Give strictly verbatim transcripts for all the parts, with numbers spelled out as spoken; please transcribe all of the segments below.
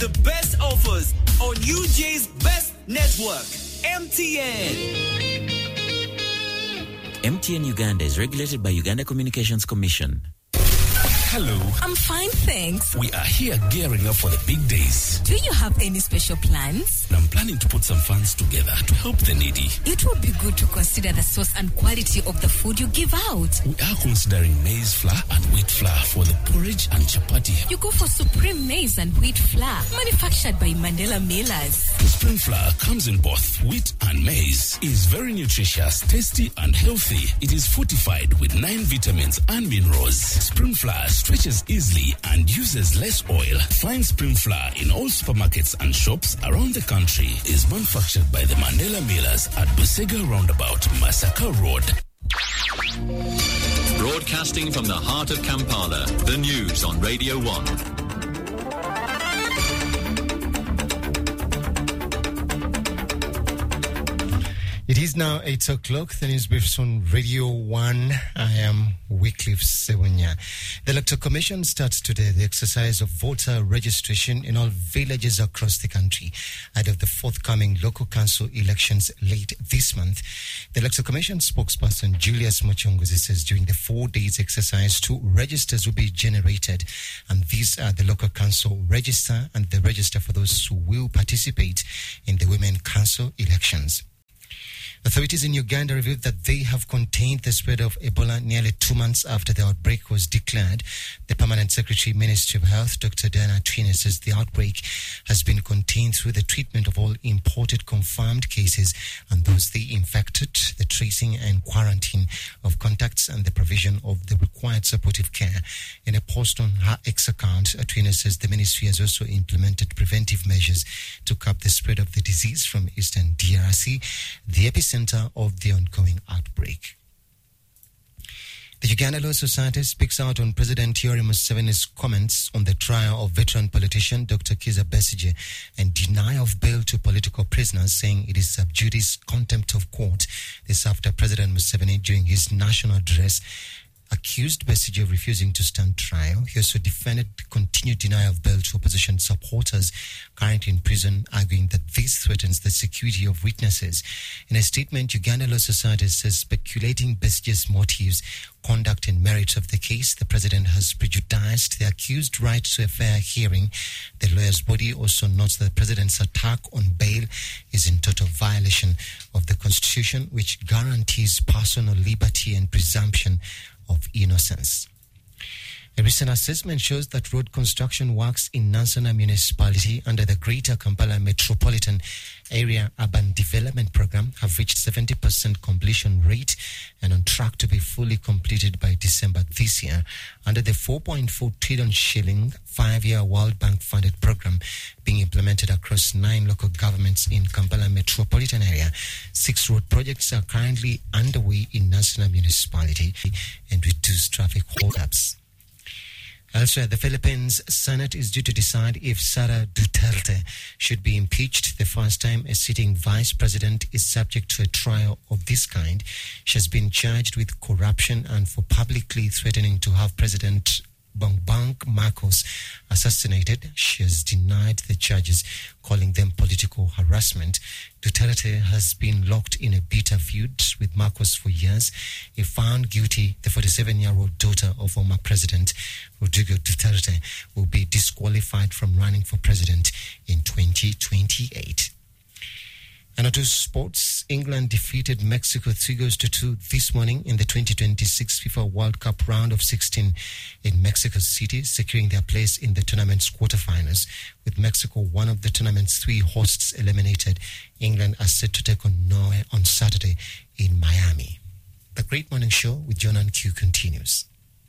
the best offers on U J's best network, M T N. M T N Uganda is regulated by Uganda Communications Commission. Hello. I'm fine, thanks. We are here gearing up for the big days. Do you have any special plans? I'm planning to put some funds together to help the needy. It would be good to consider the source and quality of the food you give out. We are considering maize flour and wheat flour for the porridge and chapati. You go for Supreme Maize and Wheat Flour, manufactured by Mandela Millers. Supreme flour comes in both wheat and maize. It is very nutritious, tasty and healthy. It is fortified with nine vitamins and minerals. Supreme flour stretches easily and uses less oil. Find Supreme flour in all supermarkets and shops around the country. It is manufactured by the Mandela Millers at Busega Roundabout, Masaka Road. Broadcasting from the heart of Kampala, the news on Radio one. It is now eight o'clock. The news briefs on Radio one. I am Wycliffe Sewunya. The Electoral Commission starts today the exercise of voter registration in all villages across the country ahead of the forthcoming local council elections late this month. The Electoral Commission spokesperson Julius Muchunguzi says during the four days exercise, two registers will be generated, and these are the local council register and the register for those who will participate in the women council elections. Authorities in Uganda revealed that they have contained the spread of Ebola nearly two months after the outbreak was declared. The Permanent Secretary, Ministry of Health, Doctor Diana Twine, says the outbreak has been contained through the treatment of all imported confirmed cases and those they infected, the tracing and quarantine of contacts, and the provision of the required supportive care. In a post on her X account, Twine says the ministry has also implemented preventive measures to curb the spread of the disease from eastern D R C, the epicenter of the ongoing outbreak. The Uganda Law Society speaks out on President Yoweri Museveni's comments on the trial of veteran politician Doctor Kizza Besigye and denial of bail to political prisoners, saying it is sub judice contempt of court. This after President Museveni, during his national address, accused Besigye of refusing to stand trial. He also defended the continued denial of bail to opposition supporters currently in prison, arguing that this threatens the security of witnesses. In a statement, Uganda Law Society says speculating Besigye's motives, conduct and merits of the case, the president has prejudiced the accused right to a fair hearing. The lawyer's body also notes that the president's attack on bail is in total violation of the Constitution, which guarantees personal liberty and presumption of innocence. A recent assessment shows that road construction works in Nansana municipality under the Greater Kampala Metropolitan Area Urban Development Program have reached seventy percent completion rate and on track to be fully completed by December this year. Under the four point four trillion shilling five-year World Bank funded program being implemented across nine local governments in Kampala Metropolitan Area, six road projects are currently underway in Nansana municipality and reduce traffic holdups. Elsewhere, the Philippines Senate is due to decide if Sara Duterte should be impeached, the first time a sitting vice president is subject to a trial of this kind. She has been charged with corruption and for publicly threatening to have President Bongbong Marcos assassinated. She has denied the charges, calling them political harassment. Duterte has been locked in a bitter feud with Marcos for years. If found guilty, the forty-seven-year-old daughter of former President Rodrigo Duterte will be disqualified from running for president in twenty twenty-eight. And to sports, England defeated Mexico three goals to two this morning in the twenty twenty-six FIFA World Cup round of sixteen in Mexico City, securing their place in the tournament's quarterfinals. With Mexico, one of the tournament's three hosts, eliminated, England are set to take on Norway on Saturday in Miami. The Great Morning Show with John and Q continues.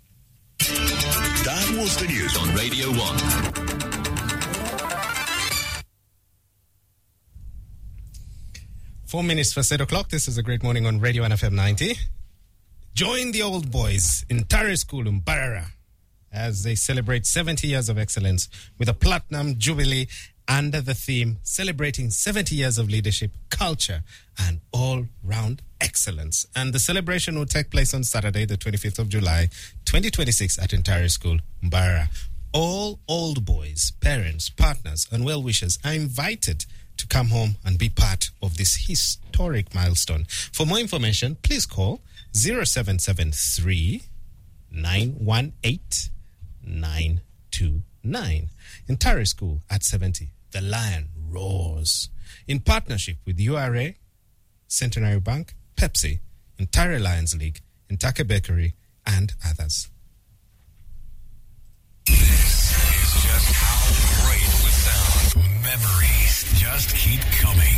That was the news on Radio one. Four minutes past eight o'clock. This is a Great Morning on Radio one F M ninety. Join the old boys in Tare School in Mbarara as they celebrate seventy years of excellence with a platinum jubilee under the theme celebrating seventy years of leadership, culture, and all-round excellence. And the celebration will take place on Saturday, the twenty-fifth of July, twenty twenty-six at Tare School, Mbarara. All old boys, parents, partners, and well-wishers are invited to come home and be part of this historic milestone. For more information, please call zero seven seven three, nine one eight, nine two nine. In Tare School at seventy, the lion roars. In partnership with U R A, Centenary Bank, Pepsi, in Tare Lions League, in Take Bakery, and others. This is just how great it would sound. Memories just keep coming.